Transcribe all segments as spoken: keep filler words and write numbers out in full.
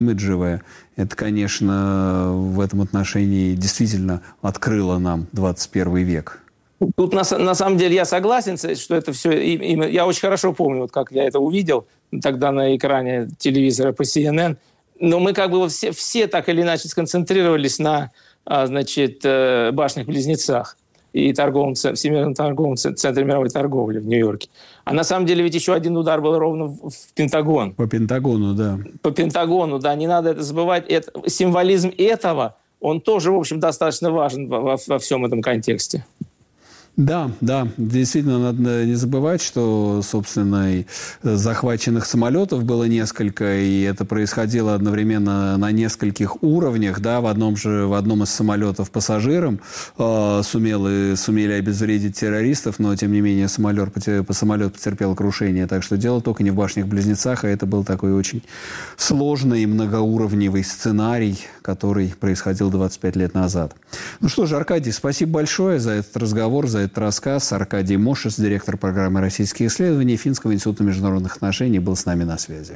имиджевое. Это, конечно, в этом отношении действительно открыло нам двадцать первый век. Тут на, на самом деле я согласен, что это все... Я очень хорошо помню, вот как я это увидел тогда на экране телевизора по си эн эн. Но мы как бы все, все так или иначе сконцентрировались на, значит, башнях-близнецах и торговом, Всемирном торговом центре мировой торговли в Нью-Йорке. А на самом деле ведь еще один удар был ровно в, в Пентагон. По Пентагону, да. По Пентагону, да. Не надо это забывать. Это, символизм этого, он тоже, в общем, достаточно важен во, во, во всем этом контексте. Да, да, действительно, надо не забывать, что, собственно, и захваченных самолетов было несколько, и это происходило одновременно на нескольких уровнях, да, в одном же, в одном из самолетов пассажирам э, сумели, сумели обезвредить террористов, но, тем не менее, самолет, самолет потерпел крушение, так что дело только не в башнях-близнецах, а это был такой очень сложный и многоуровневый сценарий, который происходил двадцать пять лет назад. Ну что же, Аркадий, спасибо большое за этот разговор, за этот рассказ. Аркадий Мошес, директор программы «Российские исследования» Финского института международных отношений, был с нами на связи.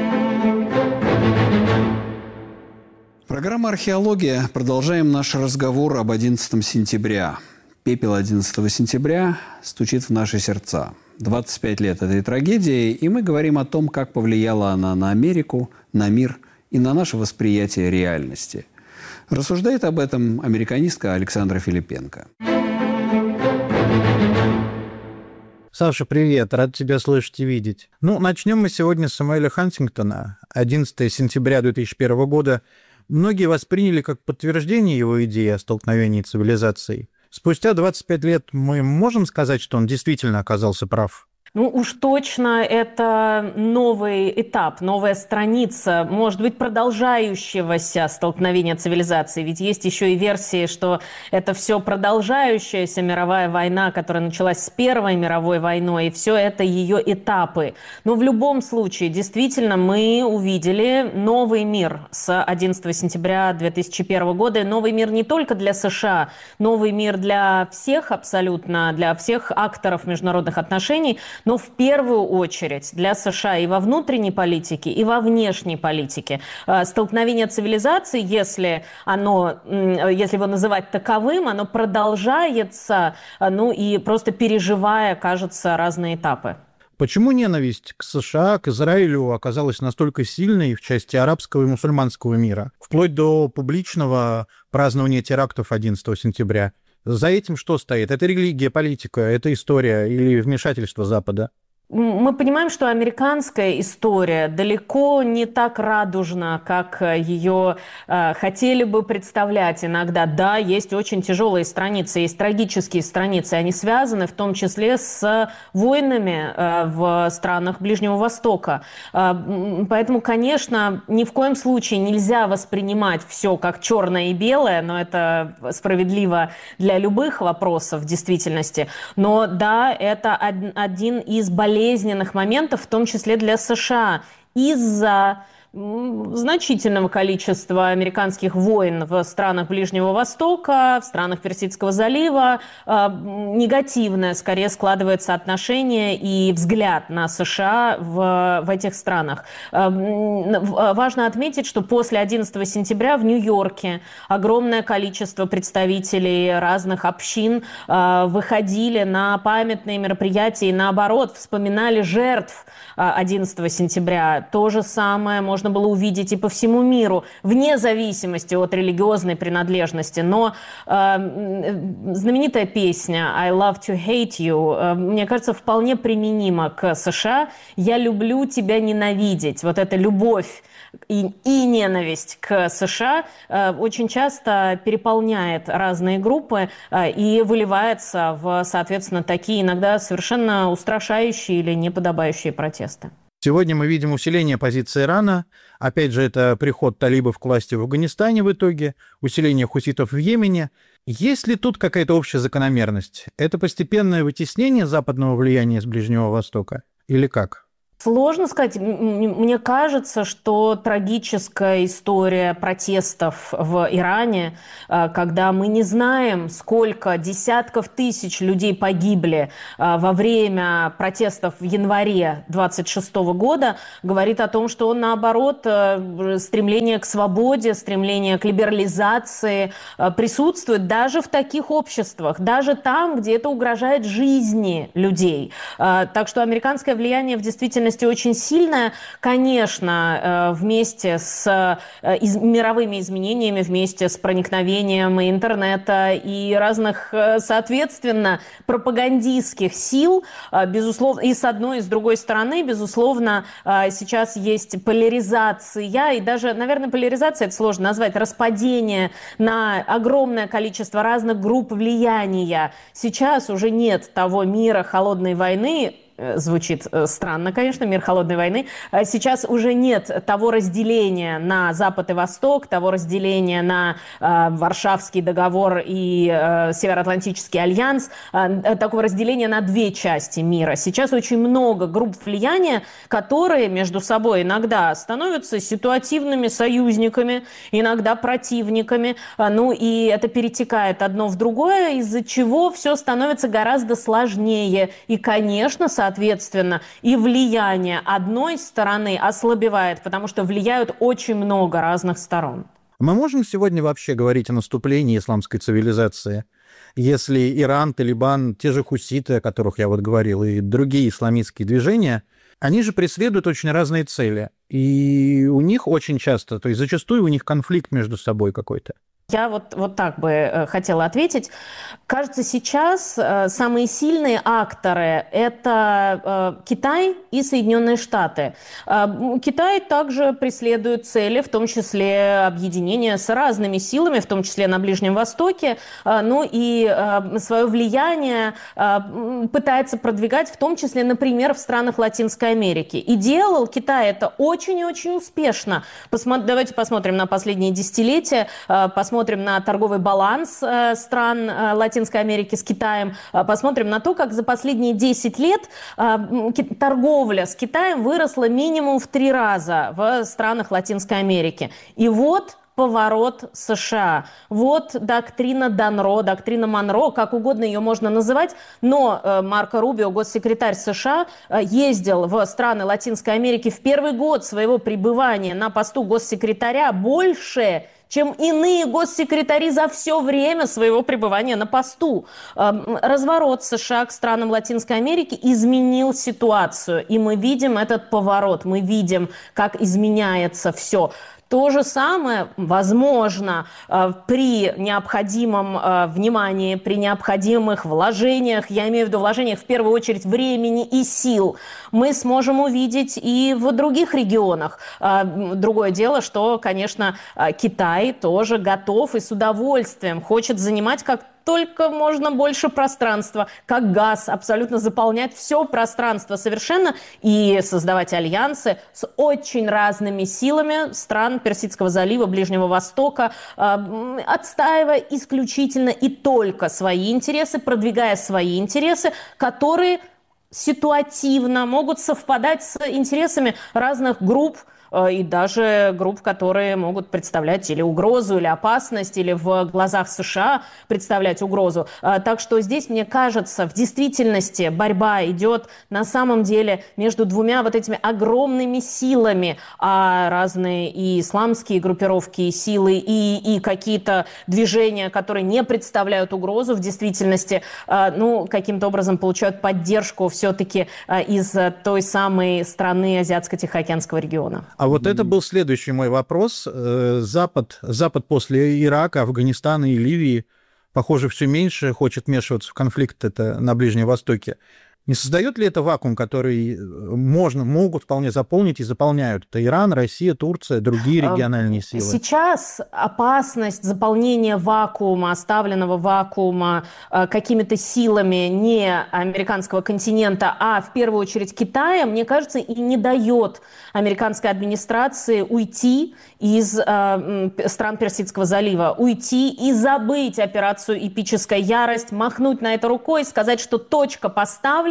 Программа «Археология». Продолжаем наш разговор об одиннадцатого сентября. Пепел одиннадцатого сентября стучит в наши сердца. двадцать пять лет этой трагедии, и мы говорим о том, как повлияла она на Америку, на мир и на наше восприятие реальности. Рассуждает об этом американистка Александра Филипенко. Саша, привет. Рад тебя слышать и видеть. Ну, начнем мы сегодня с Самуэля Хантингтона. одиннадцатого сентября две тысячи первого года многие восприняли как подтверждение его идеи о столкновении цивилизаций. Спустя двадцать пять лет мы можем сказать, что он действительно оказался прав? Ну уж точно это новый этап, новая страница, может быть, продолжающегося столкновения цивилизаций. Ведь есть еще и версии, что это все продолжающаяся мировая война, которая началась с Первой мировой войной, и все это ее этапы. Но в любом случае, действительно, мы увидели новый мир с одиннадцатого сентября две тысячи первого года. Новый мир не только для США, новый мир для всех абсолютно, для всех акторов международных отношений, но в первую очередь для США и во внутренней политике, и во внешней политике. Столкновение цивилизаций, если оно, если его называть таковым, оно продолжается, ну и просто переживая, кажется, разные этапы. Почему ненависть к США, к Израилю оказалась настолько сильной в части арабского и мусульманского мира, вплоть до публичного празднования терактов одиннадцатого сентября? За этим что стоит? Это религия, политика, это история или вмешательство Запада? Мы понимаем, что американская история далеко не так радужна, как ее э, хотели бы представлять иногда. Да, есть очень тяжелые страницы, есть трагические страницы. Они связаны в том числе с войнами э, в странах Ближнего Востока. Э, поэтому, конечно, ни в коем случае нельзя воспринимать все как черное и белое, но это справедливо для любых вопросов в действительности. Но да, это один из болезненных моментов, в том числе для США, из-за значительного количества американских войн в странах Ближнего Востока, в странах Персидского залива. Негативное, скорее, складывается отношение и взгляд на США в, в этих странах. Важно отметить, что после одиннадцатого сентября в Нью-Йорке огромное количество представителей разных общин выходили на памятные мероприятия и, наоборот, вспоминали жертв одиннадцатого сентября. То же самое можно было увидеть и по всему миру, вне зависимости от религиозной принадлежности. Но э, знаменитая песня «I love to hate you», э, мне кажется, вполне применима к США. «Я люблю тебя ненавидеть». Вот эта любовь и, и ненависть к США э, очень часто переполняет разные группы э, и выливается в, соответственно, такие иногда совершенно устрашающие или неподобающие протесты. Сегодня мы видим усиление позиции Ирана. Опять же, это приход талибов к власти в Афганистане в итоге, усиление хуситов в Йемене. Есть ли тут какая-то общая закономерность? Это постепенное вытеснение западного влияния с Ближнего Востока или как? Сложно сказать. Мне кажется, что трагическая история протестов в Иране, когда мы не знаем, сколько десятков тысяч людей погибли во время протестов в январе двадцать шестого года, говорит о том, что, наоборот, стремление к свободе, стремление к либерализации присутствует даже в таких обществах, даже там, где это угрожает жизни людей. Так что американское влияние в действительности очень сильная. Конечно, вместе с мировыми изменениями, вместе с проникновением и интернета и разных, соответственно, пропагандистских сил, безусловно, и с одной, и с другой стороны, безусловно, сейчас есть поляризация, и даже, наверное, поляризация, это сложно назвать, распадение на огромное количество разных групп влияния. Сейчас уже нет того мира холодной войны. Звучит странно, конечно, мир холодной войны. Сейчас уже нет того разделения на Запад и Восток, того разделения на э, Варшавский договор и э, Североатлантический альянс, э, такого разделения на две части мира. Сейчас очень много групп влияния, которые между собой иногда становятся ситуативными союзниками, иногда противниками. Э, ну и это перетекает одно в другое, из-за чего все становится гораздо сложнее. И, конечно, соответственно, и влияние одной стороны ослабевает, потому что влияют очень много разных сторон. Мы можем сегодня вообще говорить о наступлении исламской цивилизации, если Иран, Талибан, те же хуситы, о которых я вот говорил, и другие исламистские движения, они же преследуют очень разные цели. И у них очень часто, то есть зачастую у них конфликт между собой какой-то. Я вот, вот так бы э, хотела ответить. Кажется, сейчас э, самые сильные акторы – это э, Китай и Соединенные Штаты. Э, Китай также преследует цели, в том числе объединение с разными силами, в том числе на Ближнем Востоке, э, ну и э, свое влияние э, пытается продвигать, в том числе, например, в странах Латинской Америки. И делал Китай это очень и очень успешно. Посмо- давайте посмотрим на последние десятилетия, э, посмотрим Посмотрим на торговый баланс э, стран э, Латинской Америки с Китаем. Э, посмотрим на то, как за последние десять лет э, торговля с Китаем выросла минимум в три раза в странах Латинской Америки. И вот поворот США. Вот доктрина Данро, доктрина Монро, как угодно ее можно называть, но э, Марко Рубио, госсекретарь США, э, ездил в страны Латинской Америки в первый год своего пребывания на посту госсекретаря больше, чем иные госсекретари за все время своего пребывания на посту. Разворот США к странам Латинской Америки изменил ситуацию, и мы видим этот поворот, мы видим, как изменяется все. То же самое, возможно, при необходимом внимании, при необходимых вложениях, я имею в виду вложениях в первую очередь времени и сил, мы сможем увидеть и в других регионах. Другое дело, что, конечно, Китай тоже готов и с удовольствием хочет занимать как только можно больше пространства, как газ, абсолютно заполнять все пространство совершенно и создавать альянсы с очень разными силами стран Персидского залива, Ближнего Востока, э, отстаивая исключительно и только свои интересы, продвигая свои интересы, которые ситуативно могут совпадать с интересами разных групп, и даже групп, которые могут представлять или угрозу, или опасность, или в глазах США представлять угрозу. Так что здесь, мне кажется, в действительности борьба идет на самом деле между двумя вот этими огромными силами, а разные и исламские группировки, и силы, и, и какие-то движения, которые не представляют угрозу в действительности, ну, каким-то образом получают поддержку все-таки из той самой страны Азиатско-Тихоокеанского региона. А вот это был следующий мой вопрос. Запад, Запад после Ирака, Афганистана и Ливии, похоже, все меньше хочет вмешиваться в конфликт это на Ближнем Востоке. Не создает ли это вакуум, который можно, могут вполне заполнить и заполняют? Это Иран, Россия, Турция, другие региональные силы. Сейчас опасность заполнения вакуума, оставленного вакуума какими-то силами не американского континента, а в первую очередь Китая, мне кажется, и не дает американской администрации уйти из э, стран Персидского залива, уйти и забыть операцию «Эпическая ярость», махнуть на это рукой, сказать, что точка поставлена,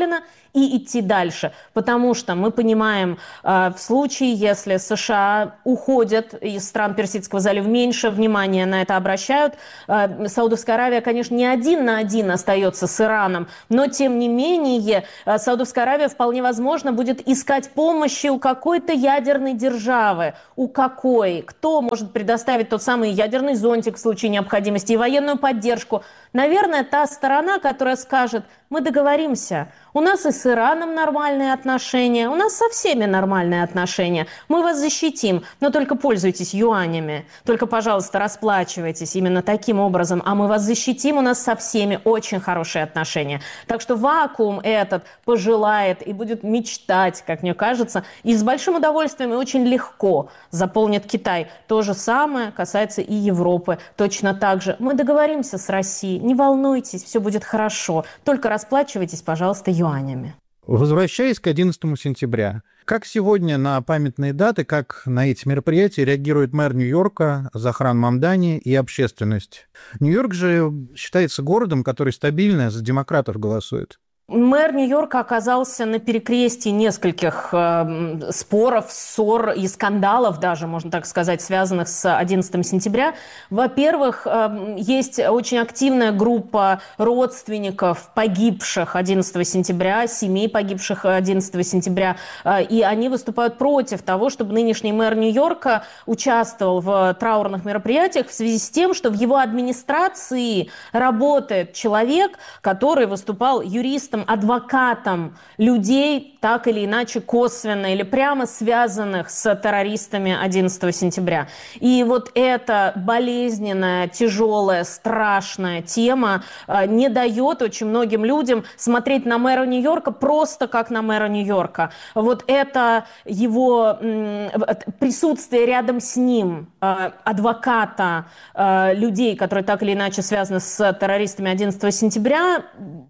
направлено, и идти дальше. Потому что мы понимаем, в случае, если США уходят из стран Персидского залива, меньше внимания на это обращают. Саудовская Аравия, конечно, не один на один остается с Ираном, но, тем не менее, Саудовская Аравия вполне возможно будет искать помощи у какой-то ядерной державы. У какой? Кто может предоставить тот самый ядерный зонтик в случае необходимости и военную поддержку? Наверное, та сторона, которая скажет: мы договоримся, у нас и с Ираном нормальные отношения, у нас со всеми нормальные отношения, мы вас защитим, но только пользуйтесь юанями, только, пожалуйста, расплачивайтесь именно таким образом, а мы вас защитим, у нас со всеми очень хорошие отношения. Так что вакуум этот пожелает и будет мечтать, как мне кажется, и с большим удовольствием и очень легко заполнит Китай. То же самое касается и Европы, точно так же. Мы договоримся с Россией, не волнуйтесь, все будет хорошо, только расплачивайтесь, пожалуйста, юанями. Возвращаясь к одиннадцатому сентября, как сегодня на памятные даты, как на эти мероприятия реагирует мэр Нью-Йорка Захран Мамдани и общественность? Нью-Йорк же считается городом, который стабильно за демократов голосует. Мэр Нью-Йорка оказался на перекрестии нескольких э, споров, ссор и скандалов даже, можно так сказать, связанных с одиннадцатым сентября. Во-первых, э, есть очень активная группа родственников погибших одиннадцатого сентября, семей погибших одиннадцатого сентября, э, и они выступают против того, чтобы нынешний мэр Нью-Йорка участвовал в траурных мероприятиях в связи с тем, что в его администрации работает человек, который выступал юристом, адвокатом людей, так или иначе косвенно или прямо связанных с террористами одиннадцатого сентября. И вот эта болезненная, тяжелая, страшная тема э, не дает очень многим людям смотреть на мэра Нью-Йорка просто как на мэра Нью-Йорка. Вот это его э, присутствие рядом с ним, э, адвоката, э, людей, которые так или иначе связаны с террористами одиннадцатого сентября,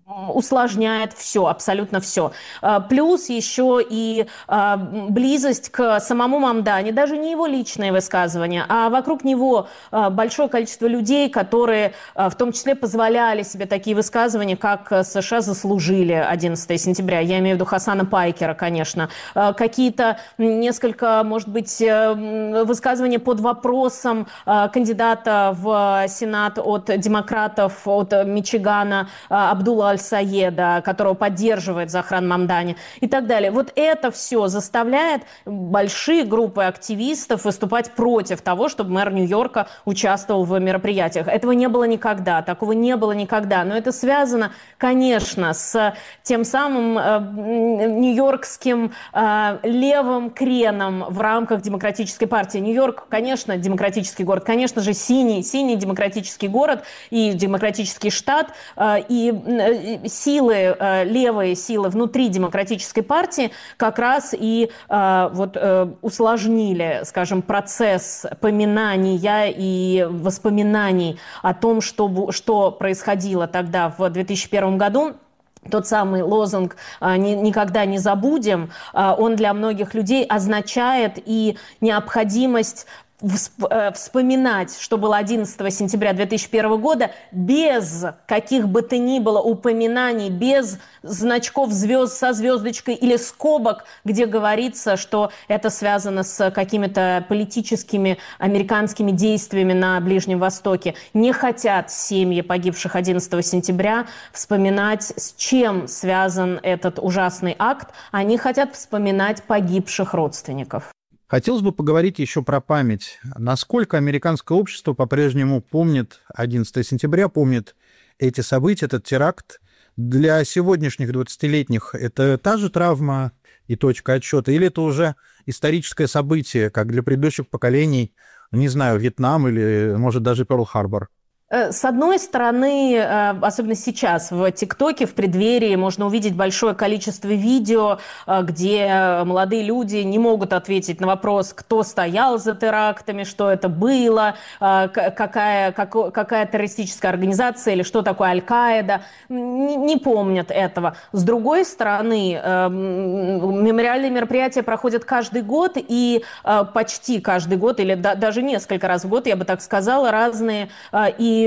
усложняет все, абсолютно все. Плюс еще и близость к самому Мамдани, даже не его личные высказывания, а вокруг него большое количество людей, которые в том числе позволяли себе такие высказывания, как США заслужили одиннадцатого сентября. Я имею в виду Хасана Пайкера, конечно. Какие-то несколько, может быть, высказывания под вопросом кандидата в Сенат от демократов, от Мичигана Абдулла Аль-Саеда, которого поддерживает Захран Мамдани и так далее. Вот это все заставляет большие группы активистов выступать против того, чтобы мэр Нью-Йорка участвовал в мероприятиях. Этого не было никогда, такого не было никогда. Но это связано, конечно, с тем самым э, нью-йоркским э, левым креном в рамках демократической партии. Нью-Йорк, конечно, демократический город, конечно же, синий, синий демократический город и демократический штат, э, и э, силы, э, левые силы внутри демократической партии как раз и э, вот, э, усложнили, скажем, процесс поминания и воспоминаний о том, что, что происходило тогда в две тысячи первом году. Тот самый лозунг «никогда не забудем», он для многих людей означает и необходимость вспоминать, что было одиннадцатого сентября две тысячи первого года, без каких бы то ни было упоминаний, без значков звезд со звездочкой или скобок, где говорится, что это связано с какими-то политическими американскими действиями на Ближнем Востоке. Не хотят семьи погибших одиннадцатого сентября вспоминать, с чем связан этот ужасный акт. Они хотят вспоминать погибших родственников. Хотелось бы поговорить еще про память. Насколько американское общество по-прежнему помнит одиннадцатого сентября, помнит эти события, этот теракт? Для сегодняшних двадцатилетних это та же травма и точка отсчета? Или это уже историческое событие, как для предыдущих поколений, не знаю, Вьетнам или, может, даже Пёрл-Харбор? С одной стороны, особенно сейчас в ТикТоке, в преддверии, можно увидеть большое количество видео, где молодые люди не могут ответить на вопрос, кто стоял за терактами, что это было, какая, какая террористическая организация или что такое Аль-Каида. Не, не помнят этого. С другой стороны, мемориальные мероприятия проходят каждый год, и почти каждый год, или даже несколько раз в год, я бы так сказала, разные и и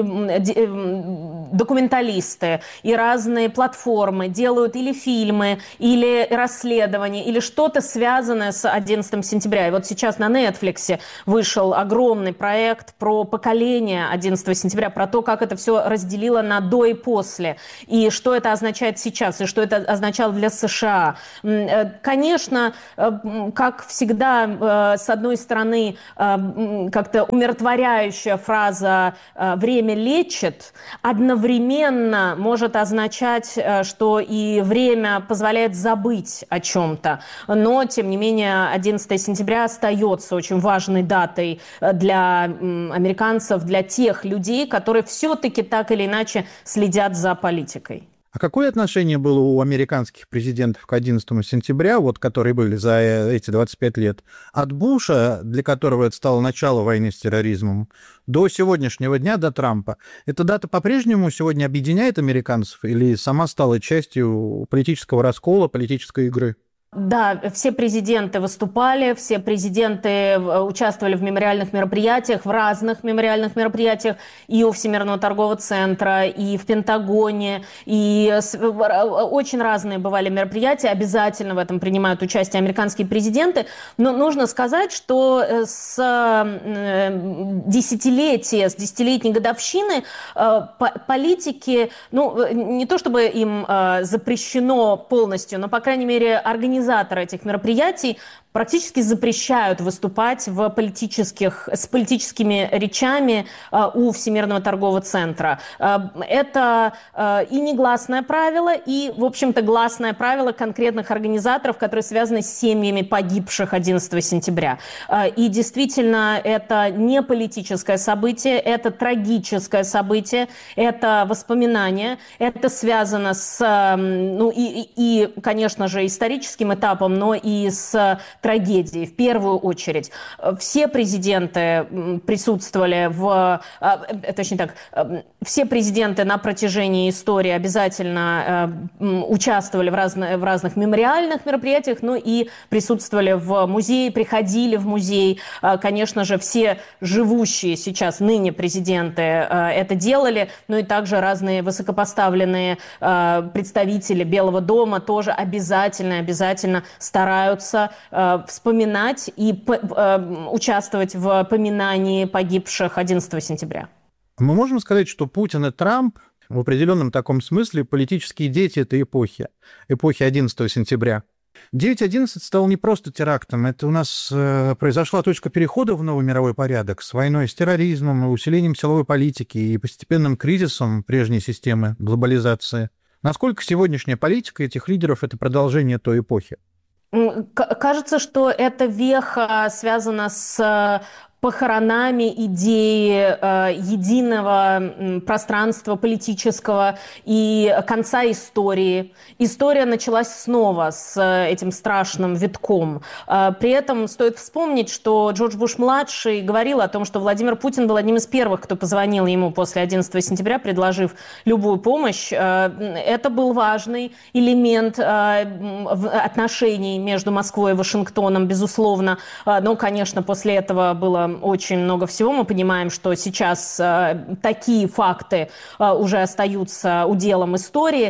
документалисты, и разные платформы делают или фильмы, или расследования, или что-то связанное с одиннадцатым сентября. И вот сейчас на Netflix вышел огромный проект про поколение одиннадцатого сентября, про то, как это все разделило на до и после, и что это означает сейчас, и что это означало для США. Конечно, как всегда, с одной стороны, как-то умиротворяющая фраза «время лечит», одновременно может означать, что и время позволяет забыть о чем-то. Но, тем не менее, одиннадцатое сентября остается очень важной датой для американцев, для тех людей, которые все-таки так или иначе следят за политикой. А какое отношение было у американских президентов к одиннадцатому сентября, вот, которые были за эти двадцать пять лет, от Буша, для которого это стало начало войны с терроризмом, до сегодняшнего дня, до Трампа? Эта дата по-прежнему сегодня объединяет американцев или сама стала частью политического раскола, политической игры? Да, все президенты выступали, все президенты участвовали в мемориальных мероприятиях, в разных мемориальных мероприятиях, и у Всемирного торгового центра, и в Пентагоне, и очень разные бывали мероприятия, обязательно в этом принимают участие американские президенты, но нужно сказать, что с десятилетия, с десятилетней годовщины политики, ну, не то чтобы им запрещено полностью, но, по крайней мере, организация Организаторы этих мероприятий практически запрещают выступать в политических, с политическими речами э, у Всемирного торгового центра. Э, это э, и негласное правило, и, в общем-то, гласное правило конкретных организаторов, которые связаны с семьями погибших одиннадцатого сентября. Э, и действительно, это не политическое событие, это трагическое событие, это воспоминание, это связано с, э, ну, и, и, и, конечно же, историческим этапом, но и с трагедии. В первую очередь, все президенты присутствовали в... Точнее так, все президенты на протяжении истории обязательно участвовали в, разно, в разных мемориальных мероприятиях, ну и присутствовали в музее, приходили в музей. Конечно же, все живущие сейчас ныне президенты это делали, ну и также разные высокопоставленные представители Белого дома тоже обязательно, обязательно стараются вспоминать и э, участвовать в поминании погибших одиннадцатого сентября. Мы можем сказать, что Путин и Трамп в определенном таком смысле политические дети этой эпохи, эпохи одиннадцатого сентября. девять одиннадцать стал не просто терактом, это у нас э, произошла точка перехода в новый мировой порядок с войной с терроризмом, усилением силовой политики и постепенным кризисом прежней системы глобализации. Насколько сегодняшняя политика этих лидеров – это продолжение той эпохи? Кажется, что эта веха связана с похоронами идеи э, единого э, пространства политического и конца истории. История началась снова с э, этим страшным витком. Э, при этом стоит вспомнить, что Джордж Буш-младший говорил о том, что Владимир Путин был одним из первых, кто позвонил ему после одиннадцатого сентября, предложив любую помощь. Э, это был важный элемент э, отношений между Москвой и Вашингтоном, безусловно. Э, но, конечно, после этого было очень много всего. Мы понимаем, что сейчас э, такие факты э, уже остаются уделом истории,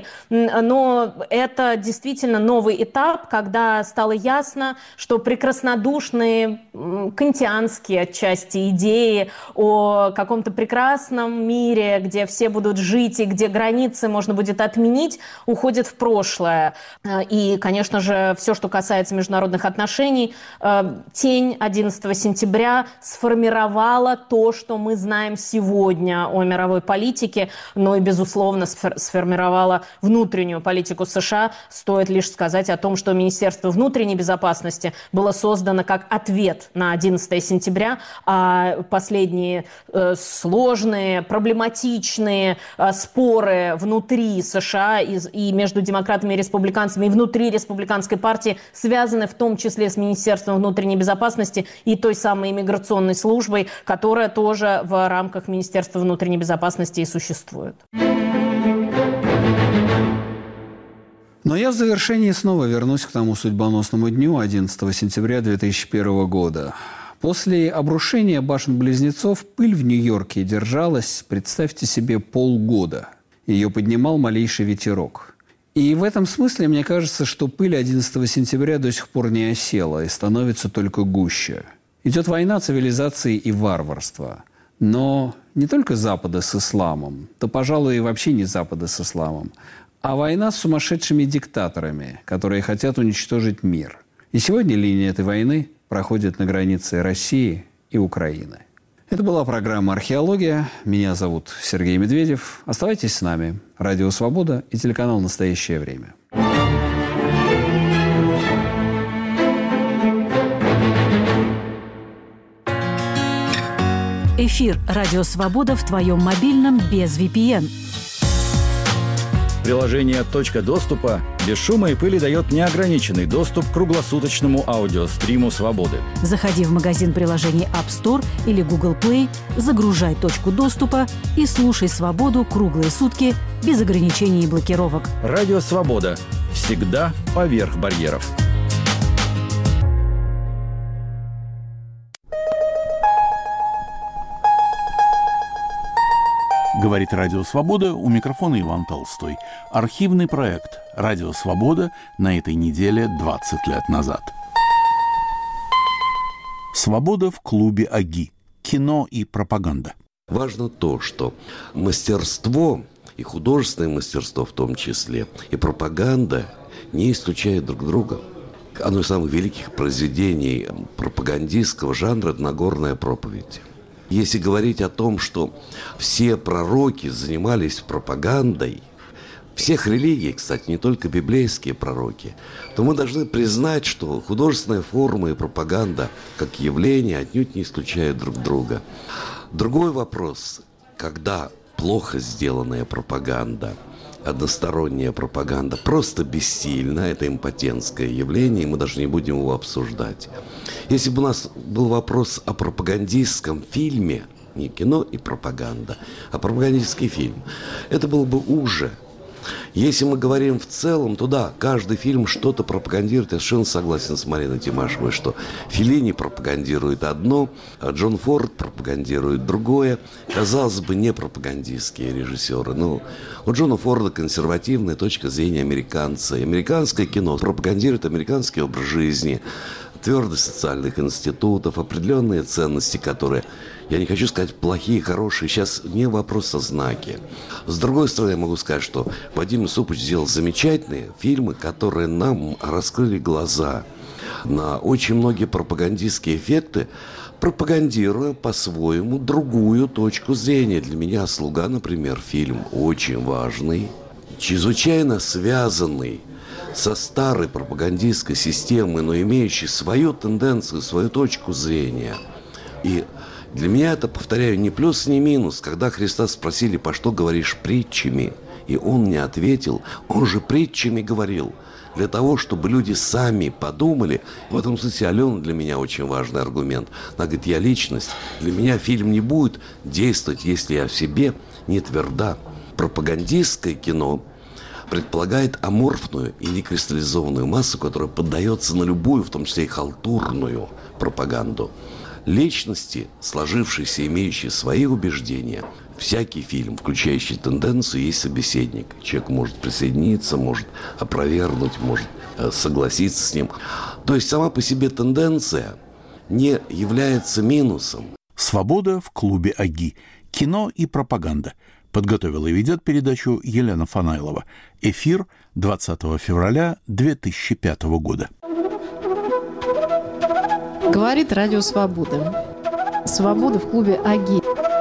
но это действительно новый этап, когда стало ясно, что прекраснодушные э, кантианские отчасти идеи о каком-то прекрасном мире, где все будут жить и где границы можно будет отменить, уходят в прошлое. И, конечно же, все, что касается международных отношений, э, тень одиннадцатого сентября сформировала то, что мы знаем сегодня о мировой политике, но и, безусловно, сформировала внутреннюю политику США. Стоит лишь сказать о том, что Министерство внутренней безопасности было создано как ответ на одиннадцатое сентября, а последние э, сложные, проблематичные э, споры внутри США и, и между демократами и республиканцами, и внутри республиканской партии связаны в том числе с Министерством внутренней безопасности и той самой иммиграционной службой, которая тоже в рамках Министерства внутренней безопасности и существует. Но я в завершении снова вернусь к тому судьбоносному дню одиннадцатого сентября две тысячи первого года. После обрушения башен-близнецов пыль в Нью-Йорке держалась, представьте себе, полгода. Ее поднимал малейший ветерок. И в этом смысле мне кажется, что пыль одиннадцатого сентября до сих пор не осела и становится только гуще. Идет война цивилизации и варварства. Но не только Запада с исламом, да, пожалуй, и вообще не Запада с исламом, а война с сумасшедшими диктаторами, которые хотят уничтожить мир. И сегодня линия этой войны проходит на границе России и Украины. Это была программа «Археология». Меня зовут Сергей Медведев. Оставайтесь с нами. Радио «Свобода» и телеканал «Настоящее время». Эфир «Радио Свобода» в твоем мобильном без ви пи эн. Приложение «Точка доступа» без шума и пыли дает неограниченный доступ к круглосуточному аудиостриму «Свободы». Заходи в магазин приложений App Store или Google Play, загружай «Точку доступа» и слушай «Свободу» круглые сутки без ограничений и блокировок. Радио «Свобода». Всегда поверх барьеров. Говорит Радио Свобода, у микрофона Иван Толстой. Архивный проект Радио Свобода на этой неделе двадцать лет назад. Свобода в клубе АГИ. Кино и пропаганда. Важно то, что мастерство, и художественное мастерство в том числе, и пропаганда не исключают друг друга. Одно из самых великих произведений пропагандистского жанра – это «Нагорная проповедь». Если говорить о том, что все пророки занимались пропагандой, всех религий, кстати, не только библейские пророки, то мы должны признать, что художественная форма и пропаганда как явление отнюдь не исключают друг друга. Другой вопрос, когда плохо сделанная пропаганда, односторонняя пропаганда просто бессильна, это импотентское явление, и мы даже не будем его обсуждать. Если бы у нас был вопрос о пропагандистском фильме, не кино и пропаганда, а пропагандистский фильм, это было бы уже. Если мы говорим в целом, то да, каждый фильм что-то пропагандирует. Я совершенно согласен с Мариной Тимашевой, что Феллини пропагандирует одно, а Джон Форд пропагандирует другое. Казалось бы, не пропагандистские режиссеры. Но у Джона Форда консервативная точка зрения американца. И американское кино пропагандирует американский образ жизни, твердость социальных институтов, определенные ценности, которые, я не хочу сказать плохие, хорошие, сейчас не вопрос о знаке. С другой стороны, я могу сказать, что Вадим Юсупович сделал замечательные фильмы, которые нам раскрыли глаза на очень многие пропагандистские эффекты, пропагандируя по-своему другую точку зрения. Для меня «Слуга», например, фильм очень важный, чрезвычайно связанный со старой пропагандистской системой, но имеющей свою тенденцию, свою точку зрения. И для меня это, повторяю, не плюс, не минус. Когда Христа спросили, по что говоришь притчами, и он не ответил, он же притчами говорил, для того, чтобы люди сами подумали. В этом смысле Алена для меня очень важный аргумент. Она говорит, я личность, для меня фильм не будет действовать, если я в себе не тверда. Пропагандистское кино предполагает аморфную и некристаллизованную массу, которая поддается на любую, в том числе и халтурную пропаганду. Личности, сложившиеся, имеющие свои убеждения, всякий фильм, включающий тенденцию, есть собеседник. Человек может присоединиться, может опровергнуть, может согласиться с ним. То есть сама по себе тенденция не является минусом. Свобода в клубе АГИ. Кино и пропаганда. Подготовила и ведет передачу Елена Фанайлова. Эфир двадцатого февраля две тысячи пятого года. Говорит Радио Свобода. Свобода в клубе АГИ.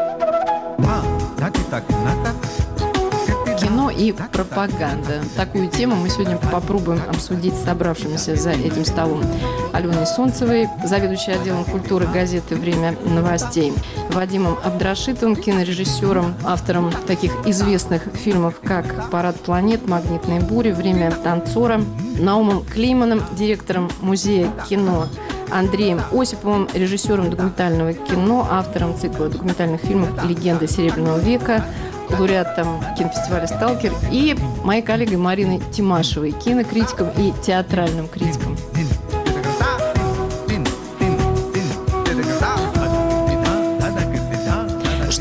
Кино и пропаганда. Такую тему мы сегодня попробуем обсудить с собравшимися за этим столом Аленой Солнцевой, заведующей отделом культуры газеты «Время новостей», Вадимом Абдрашитовым, кинорежиссером, автором таких известных фильмов, как «Парад планет», «Магнитные бури», «Время танцора», Наумом Клейманом, директором музея кино, Андреем Осиповым, режиссером документального кино, автором цикла документальных фильмов «Легенды Серебряного века», лауреатом кинофестиваля «Сталкер», и моей коллегой Мариной Тимашевой, кинокритиком и театральным критиком.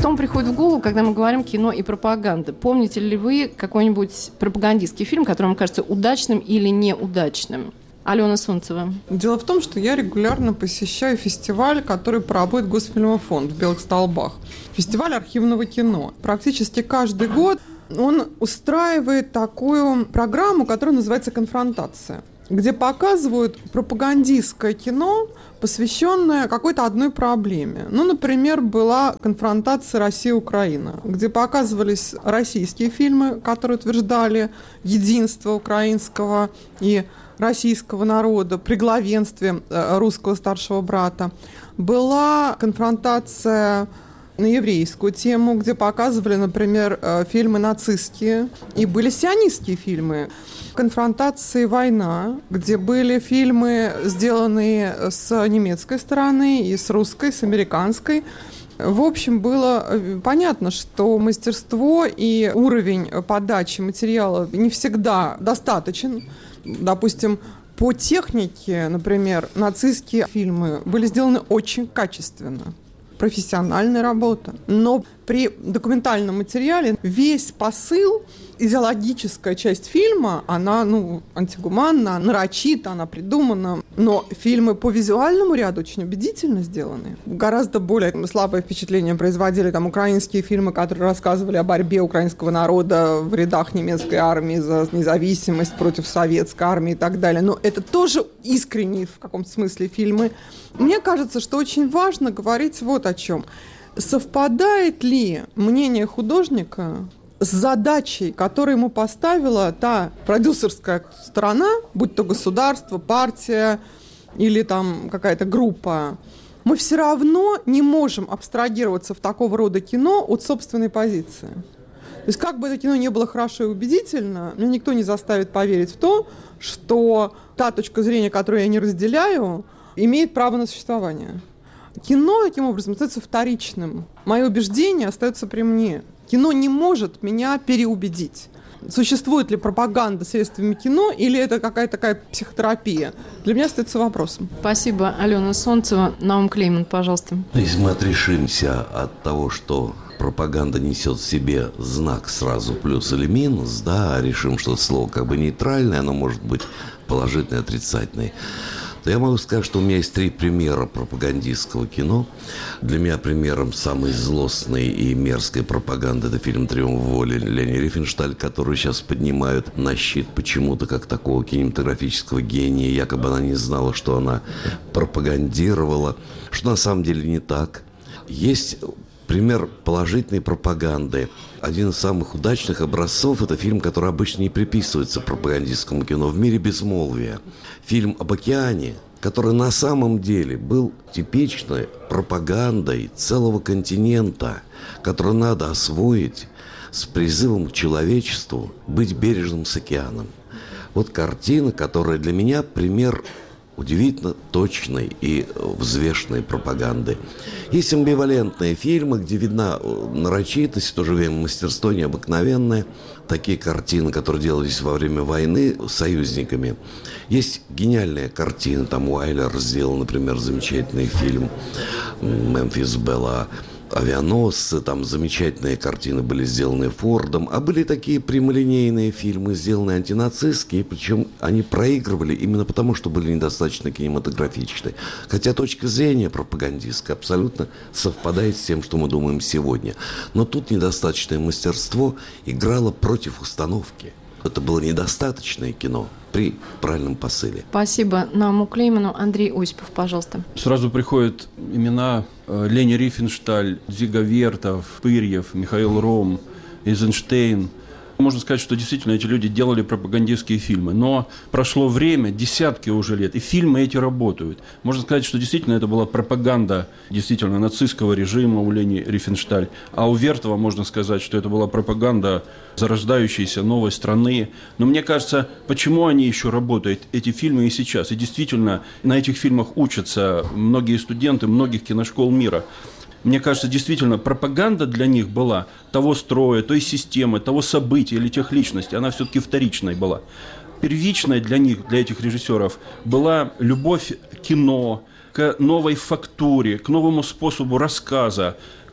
Что вам приходит в голову, когда мы говорим кино и пропаганда? Помните ли вы какой-нибудь пропагандистский фильм, который вам кажется удачным или неудачным? Алена Солнцева. Дело в том, что я регулярно посещаю фестиваль, который проводит Госфильмофонд в Белых Столбах. Фестиваль архивного кино. Практически каждый год он устраивает такую программу, которая называется «Конфронтация», где показывают пропагандистское кино, посвященное какой-то одной проблеме. Ну, например, была конфронтация Россия-Украина, где показывались российские фильмы, которые утверждали единство украинского и российского народа при главенстве русского старшего брата. Была конфронтация на еврейскую тему, где показывали, например, фильмы нацистские, и были сионистские фильмы. Конфронтации «Война», где были фильмы, сделанные с немецкой стороны, и с русской, с американской. В общем, было понятно, что мастерство и уровень подачи материала не всегда достаточен. Допустим, по технике, например, нацистские фильмы были сделаны очень качественно. Профессиональная работа. Но при документальном материале весь посыл, идеологическая часть фильма, она, ну, антигуманна, нарочита, она придумана. Но фильмы по визуальному ряду очень убедительно сделаны. Гораздо более слабое впечатление производили там украинские фильмы, которые рассказывали о борьбе украинского народа в рядах немецкой армии за независимость против советской армии и так далее. Но это тоже искренние в каком-то смысле фильмы. Мне кажется, что очень важно говорить вот о чем. Совпадает ли мнение художника с задачей, которую ему поставила та продюсерская сторона, будь то государство, партия или там какая-то группа? Мы все равно не можем абстрагироваться в такого рода кино от собственной позиции. То есть как бы это кино не было хорошо и убедительно, мне никто не заставит поверить в то, что та точка зрения, которую я не разделяю, имеет право на существование. Кино, таким образом, остается вторичным. Мое убеждение остается при мне. Кино не может меня переубедить. Существует ли пропаганда средствами кино, или это какая-то такая психотерапия? Для меня остается вопросом. Спасибо, Алена Солнцева. Наум Клейман, пожалуйста. Если мы отрешимся от того, что пропаганда несет в себе знак сразу плюс или минус, да, решим, что слово как бы нейтральное, оно может быть положительное, отрицательное, то я могу сказать, что у меня есть три примера пропагандистского кино. Для меня примером самой злостной и мерзкой пропаганды — это фильм «Триумф воли» Лени Рифеншталь, который сейчас поднимают на щит почему-то как такого кинематографического гения. Якобы она не знала, что она пропагандировала, что на самом деле не так. Есть пример положительной пропаганды. Один из самых удачных образцов – это фильм, который обычно не приписывается пропагандистскому кино, «В мире безмолвия». Фильм об океане, который на самом деле был типичной пропагандой целого континента, который надо освоить с призывом к человечеству быть бережным с океаном. Вот картина, которая для меня пример удивительно точной и взвешенной пропаганды. Есть амбивалентные фильмы, где видна нарочитость, в то же время мастерство необыкновенное. Такие картины, которые делались во время войны с союзниками. Есть гениальные картины. Там Уайлер сделал, например, замечательный фильм «Мемфис Белла», авианосцы, там замечательные картины были сделаны Фордом, а были такие прямолинейные фильмы, сделанные антинацистские, причем они проигрывали именно потому, что были недостаточно кинематографичны. Хотя точка зрения пропагандистская абсолютно совпадает с тем, что мы думаем сегодня. Но тут недостаточное мастерство играло против установки. Это было недостаточное кино при правильном посыле. Спасибо Науму Клейману. Андрей Осипов, пожалуйста. Сразу приходят имена Лени Рифеншталь, Дзига Вертов, Пырьев, Михаил Ром, Эйзенштейн. Можно сказать, что действительно эти люди делали пропагандистские фильмы. Но прошло время, десятки уже лет, и фильмы эти работают. Можно сказать, что действительно это была пропаганда действительно нацистского режима у Лени Рифеншталь. А у Вертова можно сказать, что это была пропаганда зарождающейся новой страны. Но мне кажется, почему они еще работают, эти фильмы, и сейчас? И действительно, на этих фильмах учатся многие студенты многих киношкол мира. Мне кажется, действительно, пропаганда для них была того строя, той системы, того события или тех личностей. Она все-таки вторичной была. Первичной для них, для этих режиссеров, была любовь к кино, к новой фактуре, к новому способу рассказа,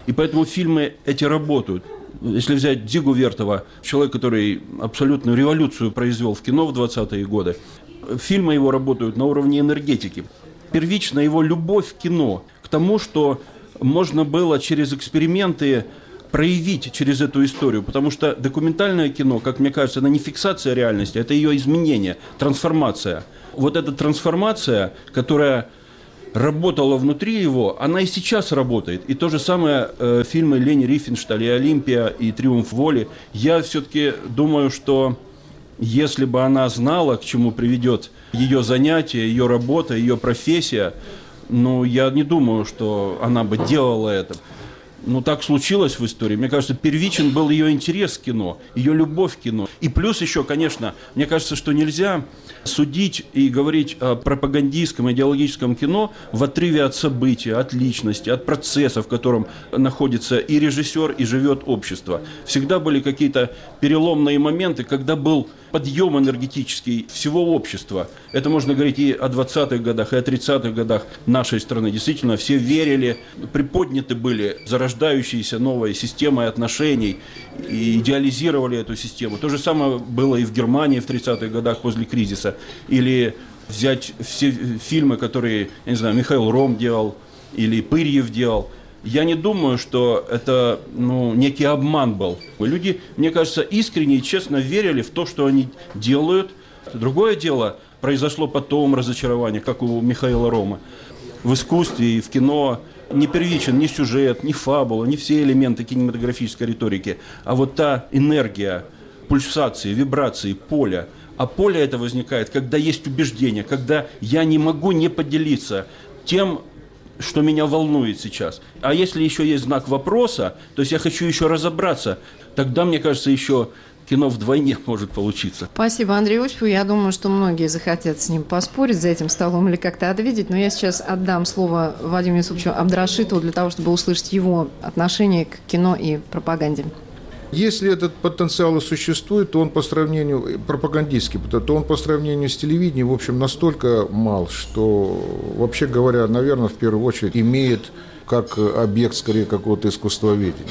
И поэтому фильмы эти работают. Если взять Дзигу Вертова, человек, который абсолютную революцию произвел в кино в двадцатые годы, фильмы его работают на уровне энергетики. Первично его любовь к кино, к тому, что можно было через эксперименты проявить через эту историю, потому что документальное кино, как мне кажется, это не фиксация реальности, это ее изменение, трансформация. Вот эта трансформация, которая работала внутри его, она и сейчас работает. И то же самое э, фильмы Лени Рифеншталь, и «Олимпия», и «Триумф воли». Я все-таки думаю, что если бы она знала, к чему приведет ее занятие, ее работа, ее профессия, ну, я не думаю, что она бы делала это. Ну, так случилось в истории. Мне кажется, первичен был ее интерес к кино, ее любовь к кино. И плюс еще, конечно, мне кажется, что нельзя судить и говорить о пропагандистском, идеологическом кино в отрыве от события, от личности, от процесса, в котором находится и режиссер, и живет общество. Всегда были какие-то переломные моменты, когда был подъем энергетический всего общества. Это можно говорить и о двадцатых годах, и о тридцатых годах нашей страны. Действительно, все верили, приподняты были зарождающиеся новые системы отношений и идеализировали эту систему. То же самое было и в Германии в тридцатых годах после кризиса. Или взять все фильмы, которые, я не знаю, Михаил Ром делал или Пырьев делал. Я не думаю, что это ну, некий обман был. Люди, мне кажется, искренне и честно верили в то, что они делают. Другое дело, произошло потом разочарование, как у Михаила Рома. В искусстве и в кино не первичен ни сюжет, ни фабула, ни все элементы кинематографической риторики, а вот та энергия, пульсации, вибрации, поля. А поле это возникает, когда есть убеждение, когда я не могу не поделиться тем, что меня волнует сейчас. А если еще есть знак вопроса, то есть я хочу еще разобраться, тогда, мне кажется, еще кино вдвойне может получиться. Спасибо Андрею Осипову. Я думаю, что многие захотят с ним поспорить за этим столом или как-то ответить. Но я сейчас отдам слово Вадиму Юсуповичу Абдрашитову для того, чтобы услышать его отношение к кино и пропаганде. Если этот потенциал и существует, то он по сравнению, пропагандистский, то он по сравнению с телевидением, в общем, настолько мал, что, вообще говоря, наверное, в первую очередь имеет как объект, скорее, какого-то искусствоведения.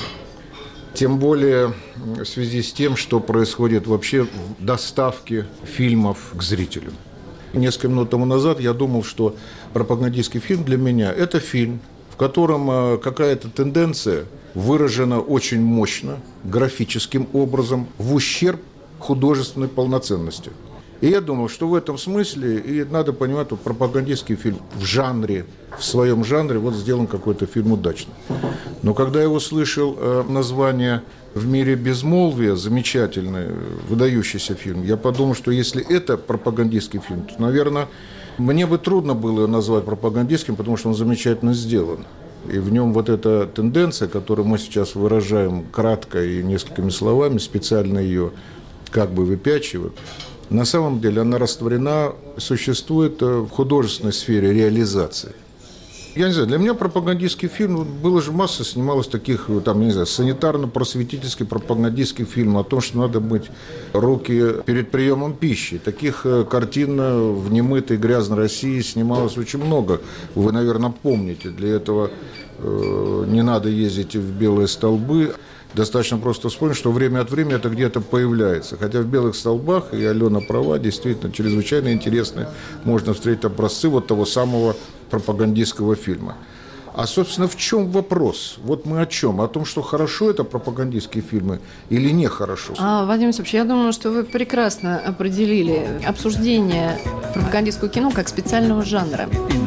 Тем более в связи с тем, что происходит вообще в доставке фильмов к зрителю. Несколько минут тому назад я думал, что пропагандистский фильм для меня – это фильм, в котором какая-то тенденция выражена очень мощно, графическим образом, в ущерб художественной полноценности. И я думал, что в этом смысле и надо понимать, вот пропагандистский фильм в жанре, в своем жанре, вот сделан какой-то фильм удачный. Но когда я услышал э, название «В мире безмолвия», замечательный, выдающийся фильм, я подумал, что если это пропагандистский фильм, то, наверное, мне бы трудно было назвать пропагандистским, потому что он замечательно сделан. И в нем вот эта тенденция, которую мы сейчас выражаем кратко и несколькими словами, специально ее как бы выпячивают, на самом деле она растворена, существует в художественной сфере реализации. Я не знаю, для меня пропагандистский фильм, было же масса, снималось таких, там, не знаю, санитарно-просветительский пропагандистский фильм о том, что надо мыть руки перед приемом пищи. Таких картин в немытой грязной России снималось очень много. Вы, наверное, помните, для этого э, не надо ездить в белые столбы. Достаточно просто вспомнить, что время от времени это где-то появляется. Хотя в «Белых столбах», и Алена права, действительно чрезвычайно интересные, можно встретить образцы вот того самого пропагандистского фильма. А, собственно, в чем вопрос? Вот мы о чем? О том, что хорошо это пропагандистские фильмы или нехорошо? А, Вадим Юсупович, я думаю, что вы прекрасно определили обсуждение пропагандистского кино как специального жанра.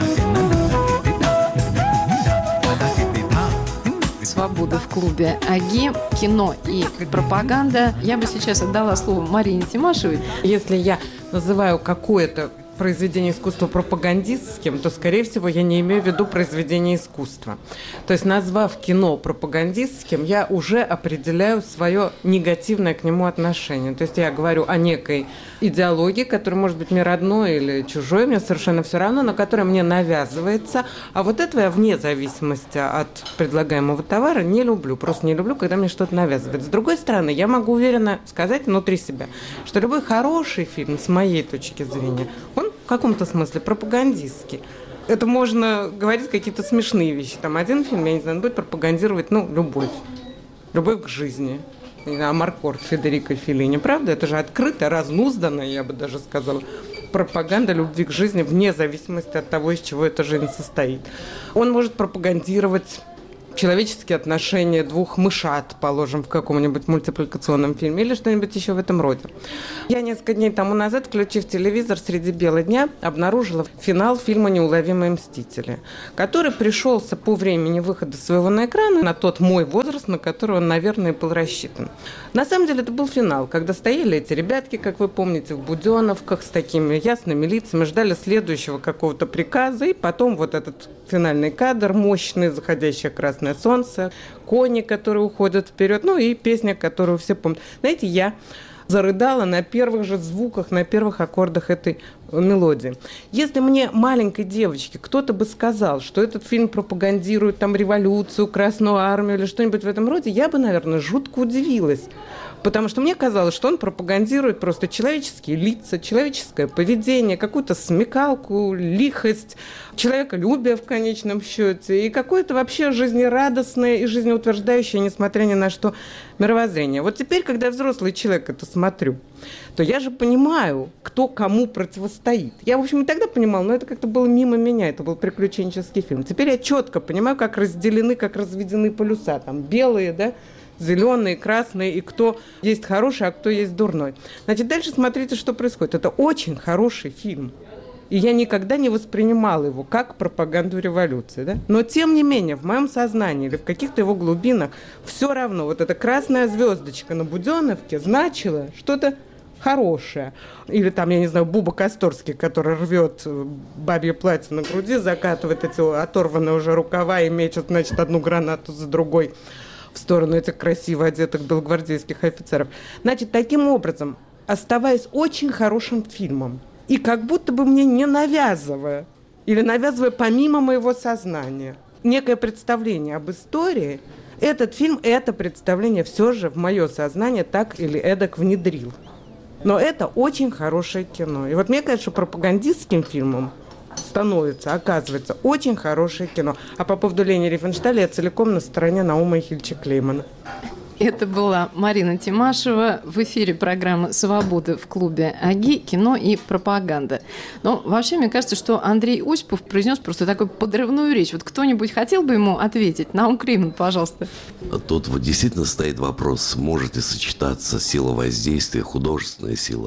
«Свобода» в клубе АГИ, кино и пропаганда. Я бы сейчас отдала слово Марине Тимашевой. Если я называю какое-то произведение искусства пропагандистским, то, скорее всего, я не имею в виду произведение искусства. То есть, назвав кино пропагандистским, я уже определяю свое негативное к нему отношение. То есть, я говорю о некой идеологии, которая может быть мне родной или чужой, мне совершенно все равно, но которая мне навязывается. А вот этого я вне зависимости от предлагаемого товара не люблю. Просто не люблю, когда мне что-то навязывают. С другой стороны, я могу уверенно сказать внутри себя, что любой хороший фильм, с моей точки зрения, он в каком-то смысле пропагандистский. это можно говорить какие-то смешные вещи. Там один фильм, я не знаю, он будет пропагандировать, ну, любовь. Любовь к жизни. Амаркорд Федерико Феллини. Правда? Это же открыто, разнуздано, я бы даже сказала. Пропаганда любви к жизни вне зависимости от того, из чего эта жизнь состоит. Он может пропагандировать человеческие отношения двух мышат, положим, в каком-нибудь мультипликационном фильме или что-нибудь еще в этом роде. Я несколько дней тому назад, включив телевизор среди бела дня, обнаружила финал фильма «Неуловимые мстители», который пришелся по времени выхода своего на экраны на тот мой возраст, на который он, наверное, был рассчитан. На самом деле это был финал, когда стояли эти ребятки, как вы помните, в буденовках с такими ясными лицами, ждали следующего какого-то приказа, и потом вот этот финальный кадр, мощный, заходящее красное солнце, кони, которые уходят вперед, ну и песня, которую все помнят. Знаете, я зарыдала на первых же звуках, на первых аккордах этой мелодии. Если мне, маленькой девочке, кто-то бы сказал, что этот фильм пропагандирует там революцию, Красную армию или что-нибудь в этом роде, я бы, наверное, жутко удивилась. Потому что мне казалось, что он пропагандирует просто человеческие лица, человеческое поведение, какую-то смекалку, лихость, человеколюбие в конечном счете и какое-то вообще жизнерадостное и жизнеутверждающее, несмотря ни на что, мировоззрение. Вот теперь, когда я взрослый человек это смотрю, то я же понимаю, кто кому противостоит. Я, в общем, и тогда понимала, но это как-то было мимо меня, это был приключенческий фильм. Теперь я четко понимаю, как разделены, как разведены полюса. Там белые, да, зеленые, красные, и кто есть хороший, а кто есть дурной. Значит, дальше смотрите, что происходит. Это очень хороший фильм. И я никогда не воспринимала его как пропаганду революции. Да? Но, тем не менее, в моем сознании или в каких-то его глубинах все равно вот эта красная звездочка на Буденовке значила что-то хорошее. Или там, я не знаю, Буба Косторский, который рвет бабье платье на груди, закатывает эти оторванные уже рукава и мечет, значит, одну гранату за другой в сторону этих красиво одетых белогвардейских офицеров. Значит, таким образом, оставаясь очень хорошим фильмом, и как будто бы мне не навязывая, или навязывая помимо моего сознания, некое представление об истории, этот фильм, это представление все же в мое сознание так или эдак внедрил. Но это очень хорошее кино. И вот мне кажется, что пропагандистским фильмом становится, оказывается, очень хорошее кино. А по поводу Лени Рифеншталя я целиком на стороне Наума Ильича Клеймана. Это была Марина Тимашева в эфире программы «Свобода» в клубе АГИ, кино и пропаганда. Но вообще, мне кажется, что Андрей Осипов произнес просто такую подрывную речь. Вот кто-нибудь хотел бы ему ответить? Наум Клейман, пожалуйста. Тут вот действительно стоит вопрос, может ли сочетаться сила воздействия, художественная сила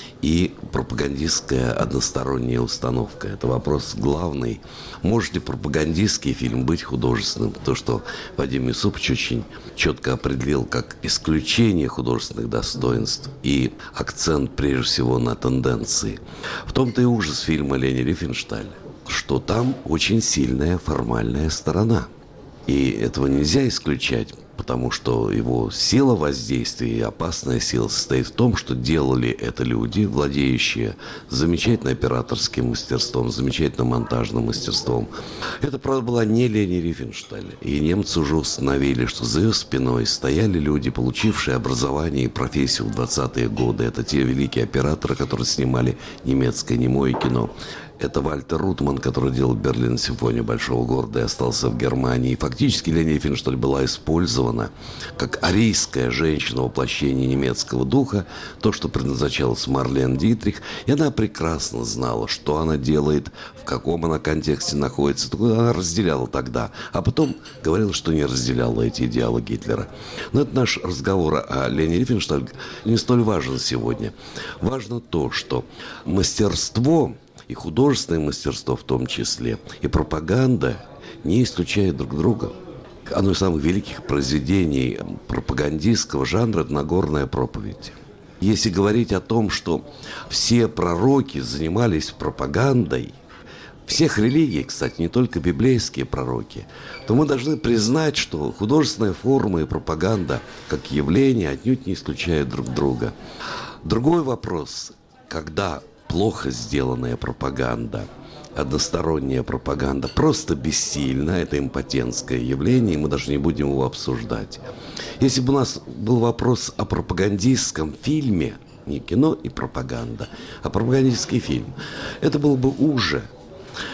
и пропагандистская односторонняя установка. Это вопрос главный. Может ли пропагандистский фильм быть художественным? То, что Вадим Юсупович очень четко определил как исключение художественных достоинств и акцент прежде всего на тенденции. В том-то и ужас фильма Лени Рифеншталь, что там очень сильная формальная сторона. И этого нельзя исключать, потому что его сила воздействия и опасная сила состоит в том, что делали это люди, владеющие замечательным операторским мастерством, замечательным монтажным мастерством. Это, правда, была не Лени Рифеншталь. И немцы уже установили, что за ее спиной стояли люди, получившие образование и профессию в двадцатые годы. Это те великие операторы, которые снимали немецкое немое кино. Это Вальтер Рутман, который делал Берлин симфонию большого города и остался в Германии. И фактически Лени Рифеншталь была использована как арийская женщина воплощения немецкого духа, то, что предназначалось Марлен Дитрих. И она прекрасно знала, что она делает, в каком она контексте находится. Она разделяла тогда, а потом говорила, что не разделяла эти идеалы Гитлера. Но это наш разговор о Лене Рифеншталь не столь важен сегодня. Важно то, что мастерство, и художественное мастерство в том числе, и пропаганда не исключают друг друга. Одно из самых великих произведений пропагандистского жанра – это «Нагорная проповедь». Если говорить о том, что все пророки занимались пропагандой, всех религий, кстати, не только библейские пророки, то мы должны признать, что художественная форма и пропаганда как явление отнюдь не исключают друг друга. Другой вопрос, когда плохо сделанная пропаганда, односторонняя пропаганда просто бессильна, это импотентское явление, и мы даже не будем его обсуждать. Если бы у нас был вопрос о пропагандистском фильме, не кино и пропаганда, а пропагандистский фильм, это было бы уже.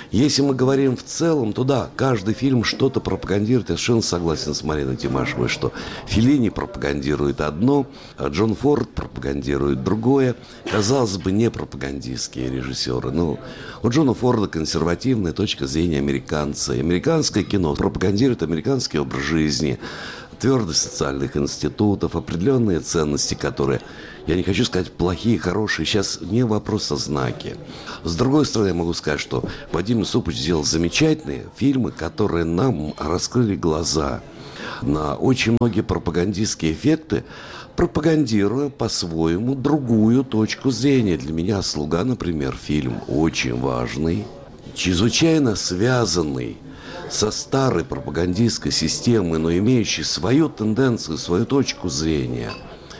Если мы говорим в целом, то да, каждый фильм что-то пропагандирует. Я совершенно согласен с Мариной Тимашевой, что Феллини пропагандирует одно, а Джон Форд пропагандирует другое. Казалось бы, не пропагандистские режиссеры. Но у Джона Форда консервативная точка зрения американца. И американское кино пропагандирует американский образ жизни, твердость социальных институтов, определенные ценности, которые, я не хочу сказать плохие, хорошие, сейчас не вопрос о знаке. С другой стороны, я могу сказать, что Вадим Юсупович сделал замечательные фильмы, которые нам раскрыли глаза на очень многие пропагандистские эффекты, пропагандируя по-своему другую точку зрения. Для меня «Слуга», например, фильм очень важный, чрезвычайно связанный со старой пропагандистской системой, но имеющей свою тенденцию, свою точку зрения.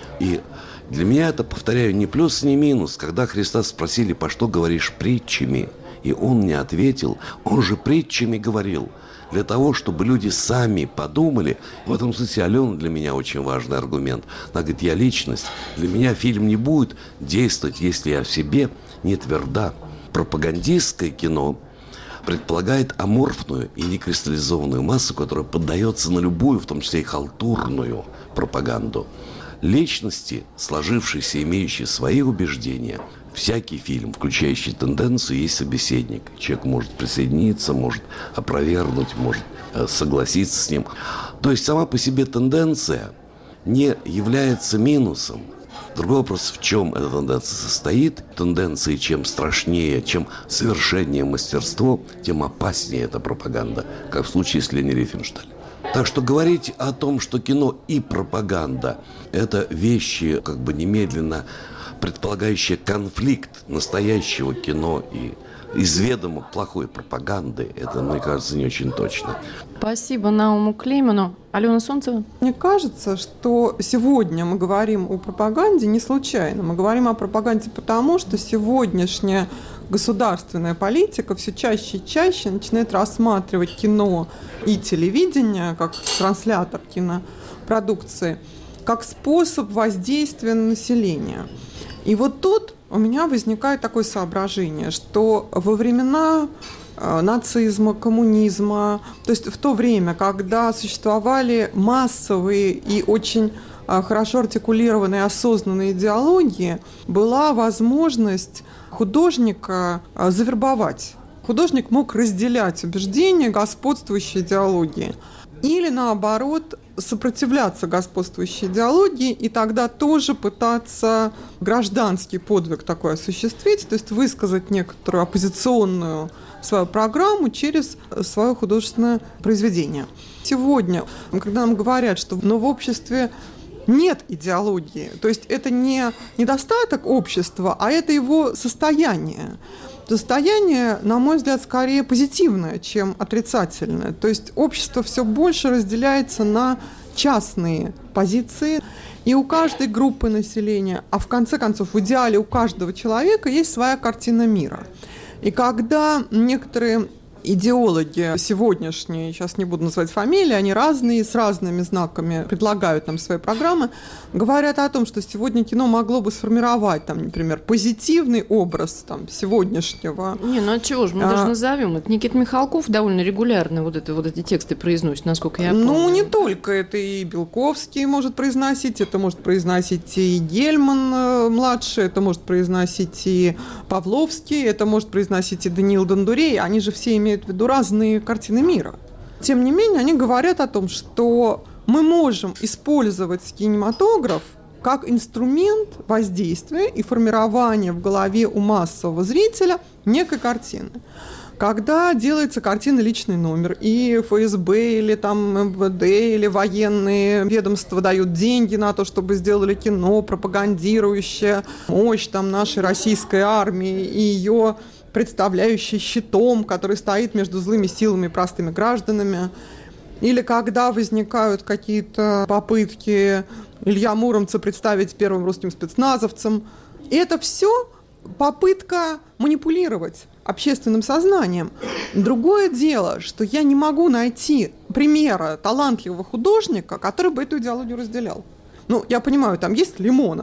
И для меня это, повторяю, не плюс, не минус. Когда Христа спросили, по что говоришь притчами, и он не ответил, он же притчами говорил, для того, чтобы люди сами подумали. В этом смысле Алена для меня очень важный аргумент. Она говорит, я личность, для меня фильм не будет действовать, если я в себе не тверда. Пропагандистское кино предполагает аморфную и некристаллизованную массу, которая поддается на любую, в том числе и халтурную пропаганду. Личности, сложившиеся, имеющие свои убеждения, всякий фильм, включающий тенденцию, есть собеседник. Человек может присоединиться, может опровергнуть, может согласиться с ним. То есть сама по себе тенденция не является минусом. Другой вопрос, в чем эта тенденция состоит. Тенденции, чем страшнее, чем совершеннее мастерство, тем опаснее эта пропаганда, как в случае с Лени Рифеншталь. Так что говорить о том, что кино и пропаганда – это вещи, как бы немедленно предполагающие конфликт настоящего кино и изведомо плохой пропаганды, это, мне кажется, не очень точно. Спасибо Науму Клейману. Алена Солнцева? Мне кажется, что сегодня мы говорим о пропаганде не случайно. Мы говорим о пропаганде потому, что сегодняшняя государственная политика все чаще и чаще начинает рассматривать кино и телевидение, как транслятор кинопродукции, как способ воздействия на население. И вот тут у меня возникает такое соображение, что во времена нацизма, коммунизма, то есть в то время, когда существовали массовые и очень хорошо артикулированные осознанные идеологии, была возможность художника завербовать. Художник мог разделять убеждения господствующей идеологии или, наоборот, сопротивляться господствующей идеологии и тогда тоже пытаться гражданский подвиг такой осуществить, то есть высказать некоторую оппозиционную свою программу через свое художественное произведение. Сегодня, когда нам говорят, что в обществе нет идеологии, то есть это не недостаток общества, а это его состояние. Состояние, на мой взгляд, скорее позитивное, чем отрицательное. То есть общество все больше разделяется на частные позиции, и у каждой группы населения, а в конце концов в идеале у каждого человека есть своя картина мира. И когда некоторые идеологи сегодняшние, сейчас не буду называть фамилии, они разные, с разными знаками предлагают нам свои программы, говорят о том, что сегодня кино могло бы сформировать, там, например, позитивный образ там, сегодняшнего. Не, ну от чего же, мы а... даже назовем. Это Никита Михалков довольно регулярно вот, это, вот эти тексты произносит, насколько я помню. Ну, не только. Это и Белковский может произносить, это может произносить и Гельман-младший, это может произносить и Павловский, это может произносить и Даниил Дондурей. Они же все имеют в виду разные картины мира. Тем не менее, они говорят о том, что мы можем использовать кинематограф как инструмент воздействия и формирования в голове у массового зрителя некой картины. Когда делается картина «Личный номер», и эф эс бэ или там эм вэ дэ или военные ведомства дают деньги на то, чтобы сделали кино, пропагандирующее мощь там, нашей российской армии и ее представляющий щитом, который стоит между злыми силами и простыми гражданами. Или когда возникают какие-то попытки Илья Муромца представить первым русским спецназовцем. И это все попытка манипулировать общественным сознанием. Другое дело, что я не могу найти примера талантливого художника, который бы эту идеологию разделял. Ну, я понимаю, там есть Лимонов.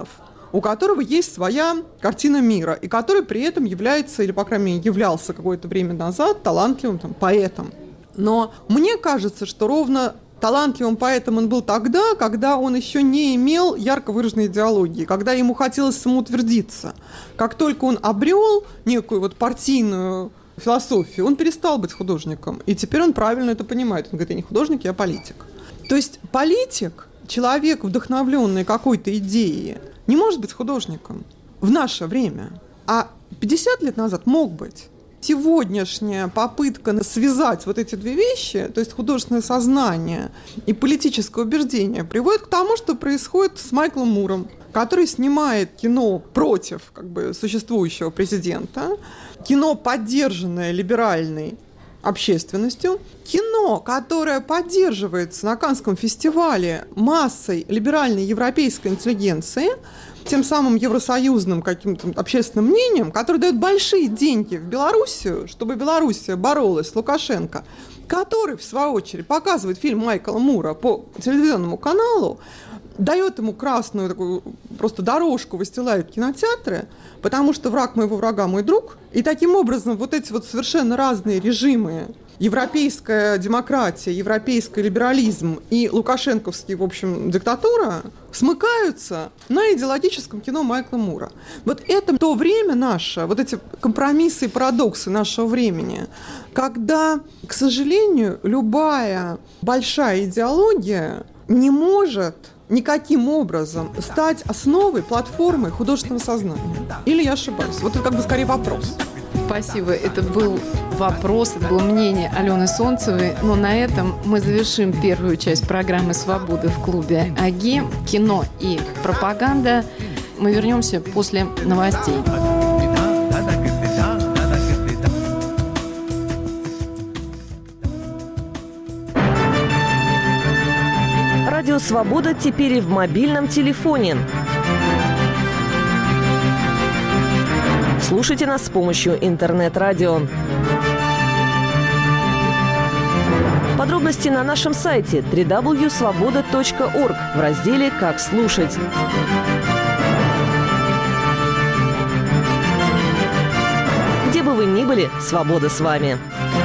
у которого есть своя картина мира, и который при этом является, или, по крайней мере, являлся какое-то время назад талантливым там, поэтом. Но мне кажется, что ровно талантливым поэтом он был тогда, когда он еще не имел ярко выраженной идеологии, когда ему хотелось самоутвердиться. Как только он обрел некую вот партийную философию, он перестал быть художником. И теперь он правильно это понимает. Он говорит, я не художник, я политик. То есть политик, человек, вдохновленный какой-то идеей, не может быть художником в наше время. А пятьдесят лет назад мог быть. Сегодняшняя попытка связать вот эти две вещи, то есть художественное сознание и политическое убеждение, приводит к тому, что происходит с Майклом Муром, который снимает кино против как бы, существующего президента, кино, поддержанное либеральной общественностью, кино, которое поддерживается на Каннском фестивале массой либеральной европейской интеллигенции, тем самым евросоюзным каким-то общественным мнением, который дает большие деньги в Белоруссию, чтобы Белоруссия боролась с Лукашенко, который, в свою очередь, показывает фильм Майкла Мура по телевизионному каналу, дает ему красную такую просто дорожку, выстилает кинотеатры, потому что враг моего врага мой друг. И таким образом вот эти вот совершенно разные режимы, европейская демократия, европейский либерализм и лукашенковский, в общем, диктатура, смыкаются на идеологическом кино Майкла Мура. Вот это то время наше, вот эти компромиссы и парадоксы нашего времени, когда, к сожалению, любая большая идеология не может никаким образом стать основой, платформой художественного сознания. Или я ошибаюсь? Вот это как бы скорее вопрос. Спасибо. Это был вопрос, это было мнение Алены Солнцевой. Но на этом мы завершим первую часть программы «Свободы» в клубе АГИ. Кино и пропаганда. Мы вернемся после новостей. Радио «Свобода» теперь и в мобильном телефоне. Слушайте нас с помощью интернет-радио. Подробности на нашем сайте дабл ю дабл ю дабл ю точка свобода точка орг в разделе «Как слушать». Где бы вы ни были, свобода с вами.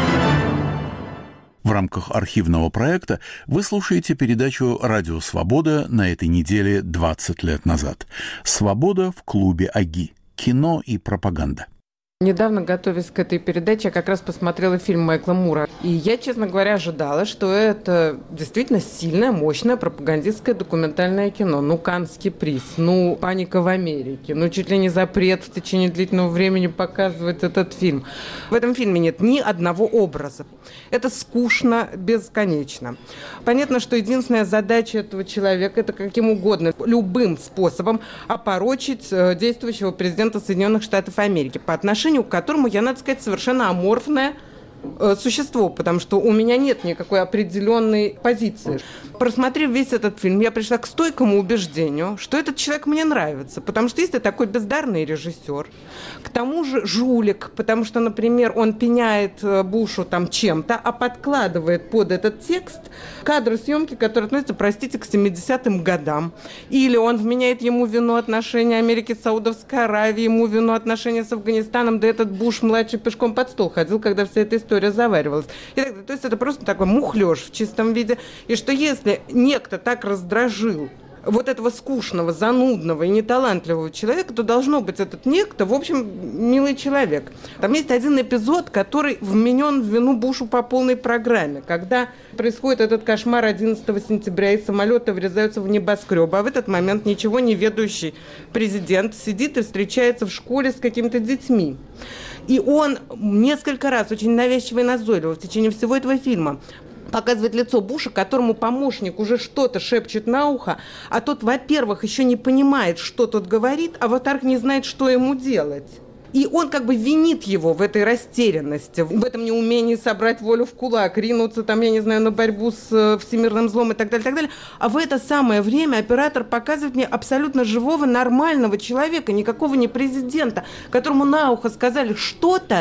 В рамках архивного проекта вы слушаете передачу «Радио Свобода» на этой неделе двадцать лет назад. «Свобода в клубе АГИ. Кино и пропаганда». Недавно, готовясь к этой передаче, я как раз посмотрела фильм Майкла Мура. И я, честно говоря, ожидала, что это действительно сильное, мощное пропагандистское документальное кино. Ну, Каннский приз, ну, паника в Америке, ну, чуть ли не запрет в течение длительного времени показывать этот фильм. В этом фильме нет ни одного образа. Это скучно, бесконечно. Понятно, что единственная задача этого человека – это каким угодно, любым способом опорочить действующего президента Соединенных Штатов Америки по отношению к которому я, надо сказать, совершенно аморфное э, существо, потому что у меня нет никакой определенной позиции. Просмотрев весь этот фильм, я пришла к стойкому убеждению, что этот человек мне нравится, потому что если такой бездарный режиссер, к тому же жулик, потому что, например, он пеняет Бушу там чем-то, а подкладывает под этот текст кадры съемки, которые относятся, простите, к семидесятым годам. Или он вменяет ему вину отношения Америки с Саудовской Аравией, ему вину отношения с Афганистаном, да этот Буш-младший пешком под стол ходил, когда вся эта история заваривалась. И так, то есть это просто такой мухлёж в чистом виде. И что если некто так раздражил вот этого скучного, занудного и неталантливого человека, то должно быть этот некто, в общем, милый человек. Там есть один эпизод, который вменен в вину Бушу по полной программе, когда происходит этот кошмар одиннадцатого сентября, и самолеты врезаются в небоскребы, а в этот момент ничего не ведущий президент сидит и встречается в школе с какими-то детьми. И он несколько раз, очень навязчиво и назойливо в течение всего этого фильма показывает лицо Буша, которому помощник уже что-то шепчет на ухо, а тот, во-первых, еще не понимает, что тот говорит, а во-вторых, не знает, что ему делать. И он как бы винит его в этой растерянности, в этом неумении собрать волю в кулак, ринуться там, я не знаю, на борьбу с всемирным злом и так далее, так далее. А в это самое время оператор показывает мне абсолютно живого, нормального человека, никакого не президента, которому на ухо сказали что-то,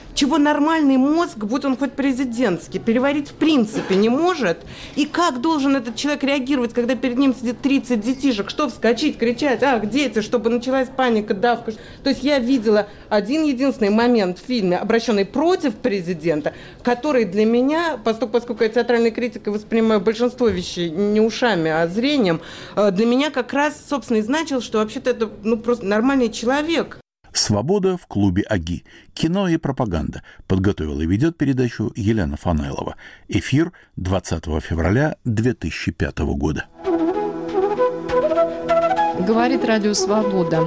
чего нормальный мозг, будь он хоть президентский, переварить в принципе не может. И как должен этот человек реагировать, когда перед ним сидит тридцать детишек? Что вскочить, кричать, ах, дети, чтобы началась паника, давка. То есть я видела один единственный момент в фильме, обращенный против президента, который для меня, поскольку, поскольку я театральной критикой воспринимаю большинство вещей не ушами, а зрением, для меня как раз, собственно, и значил, что вообще-то это ну, просто нормальный человек. «Свобода в клубе АГИ. Кино и пропаганда». Подготовила и ведет передачу Елена Фанайлова. Эфир двадцатого февраля две тысячи пятого года. Говорит Радио Свобода.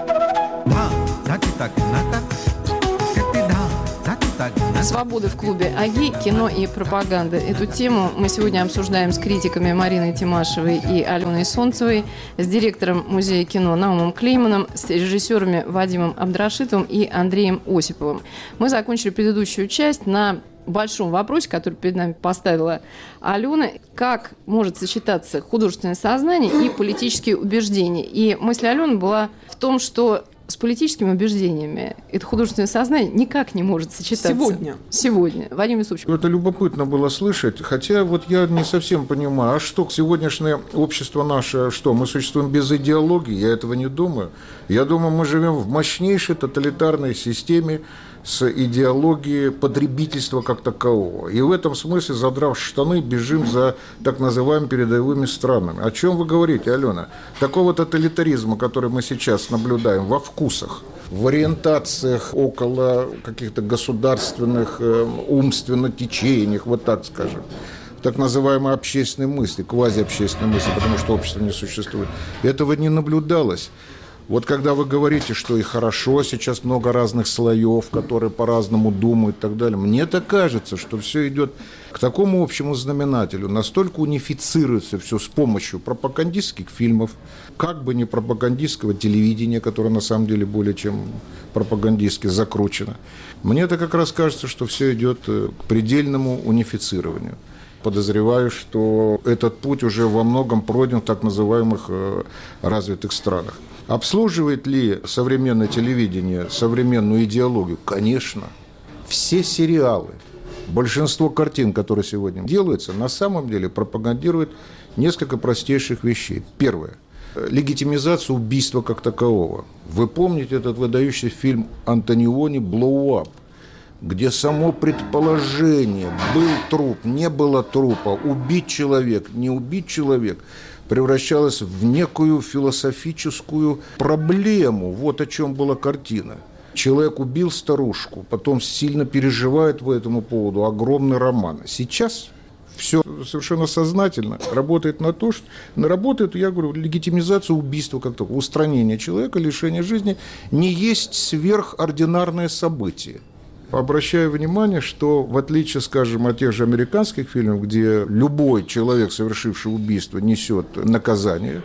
Свобода в клубе АГИ, кино и пропаганда. Эту тему мы сегодня обсуждаем с критиками Мариной Тимашевой и Аленой Солнцевой, с директором Музея кино Наумом Клейманом, с режиссерами Вадимом Абдрашитовым и Андреем Осиповым. Мы закончили предыдущую часть на большом вопросе, который перед нами поставила Алена, как может сочетаться художественное сознание и политические убеждения. И мысль Алены была в том, что с политическими убеждениями это художественное сознание никак не может сочетаться. Сегодня. Сегодня. Вадим Юсупович. Это любопытно было слышать, хотя вот я не совсем понимаю, а что, сегодняшнее общество наше, что, мы существуем без идеологии? Я этого не думаю. Я думаю, мы живем в мощнейшей тоталитарной системе с идеологией потребительства как такового. И в этом смысле, задрав штаны, бежим за так называемыми передовыми странами. О чем вы говорите, Алена? Такого тоталитаризма, который мы сейчас наблюдаем во вкусах, в ориентациях около каких-то государственных, э, умственных течениях, вот так скажем, так называемой общественной мысли, квазиобщественной мысли, потому что общество не существует. Этого не наблюдалось. Вот когда вы говорите, что и хорошо, сейчас много разных слоев, которые по-разному думают и так далее, мне так кажется, что все идет к такому общему знаменателю, настолько унифицируется все с помощью пропагандистских фильмов, как бы не пропагандистского телевидения, которое на самом деле более чем пропагандистски закручено. Мне это как раз кажется, что все идет к предельному унифицированию. Подозреваю, что этот путь уже во многом пройден в так называемых развитых странах. Обслуживает ли современное телевидение современную идеологию? Конечно. Все сериалы, большинство картин, которые сегодня делаются, на самом деле пропагандируют несколько простейших вещей. Первое. Легитимизацию убийства как такового. Вы помните этот выдающий фильм Антониони «Blow Up», где само предположение, был труп, не было трупа, убить человек, не убить человек, превращалось в некую философическую проблему. Вот о чем была картина. Человек убил старушку, потом сильно переживает по этому поводу, огромный роман. Сейчас все совершенно сознательно работает на то, что работает, я говорю, легитимизация убийства как такого, устранение человека, лишение жизни не есть сверхординарное событие. Обращаю внимание, что в отличие, скажем, от тех же американских фильмов, где любой человек, совершивший убийство, несет наказание,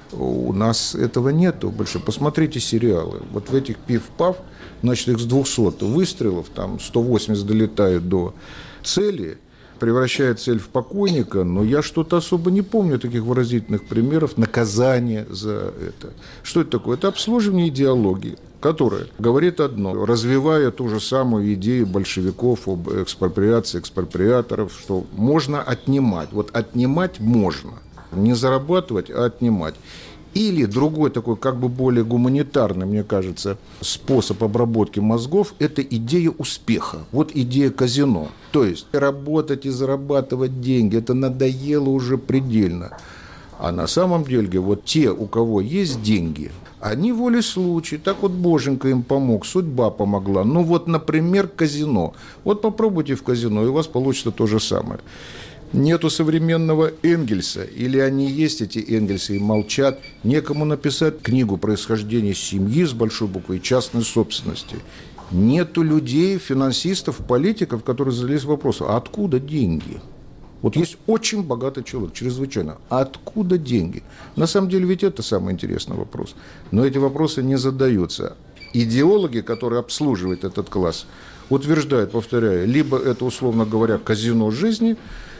у нас этого нету больше. Посмотрите сериалы. Вот в этих пиф-паф, значит, их с двухсот выстрелов, там сто восемьдесят долетают до цели, превращает цель в покойника, но я что-то особо не помню таких выразительных примеров наказания за это. Что это такое? Это обслуживание идеологии, которая говорит одно, развивая ту же самую идею большевиков об экспроприации, экспроприаторов, что можно отнимать. Вот отнимать можно. Не зарабатывать, а отнимать. Или другой такой, как бы более гуманитарный, мне кажется, способ обработки мозгов – это идея успеха. Вот идея казино. То есть работать и зарабатывать деньги – это надоело уже предельно. А на самом деле вот те, у кого есть деньги, они волей случая, так вот боженька им помог, судьба помогла. Ну вот, например, казино. Вот попробуйте в казино, и у вас получится то же самое. Нету современного Энгельса, или они есть, эти Энгельсы, и молчат. Некому написать книгу происхождения семьи с большой буквы и частной собственности. Нету людей, финансистов, политиков, которые задались вопросом, а откуда деньги? Вот есть очень богатый человек, чрезвычайно. А откуда деньги? На самом деле ведь это самый интересный вопрос. Но эти вопросы не задаются. Идеологи, которые обслуживают этот класс, утверждают, повторяю, либо это, условно говоря, казино жизни,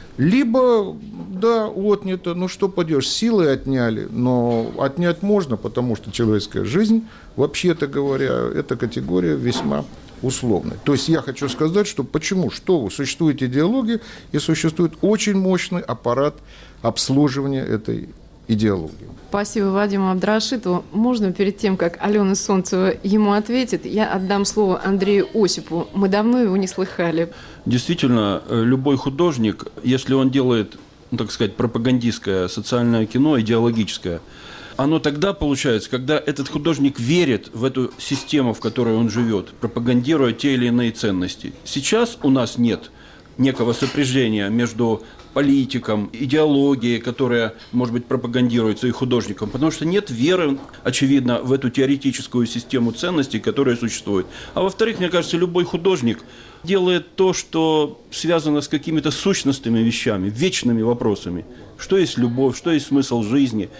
либо, да, отнято, ну что поделаешь, силой отняли, но отнять можно, потому что человеческая жизнь, вообще-то говоря, эта категория весьма условной. То есть я хочу сказать, что почему, что вы, существует идеология и существует очень мощный аппарат обслуживания этой идеологии. Спасибо Вадиму Абдрашитову. Можно перед тем, как Алена Солнцева ему ответит, я отдам слово Андрею Осипу. Мы давно его не слыхали. Действительно, любой художник, если он делает, ну, так сказать, пропагандистское социальное кино, идеологическое, оно тогда получается, когда этот художник верит в эту систему, в которой он живет, пропагандируя те или иные ценности. Сейчас у нас нет некого сопряжения между политиком, идеологией, которая, может быть, пропагандируется и художником, потому что нет веры, очевидно, в эту теоретическую систему ценностей, которая существует. А во-вторых, мне кажется, любой художник делает то, что связано с какими-то сущностными вещами, вечными вопросами. Что есть любовь, что есть смысл жизни,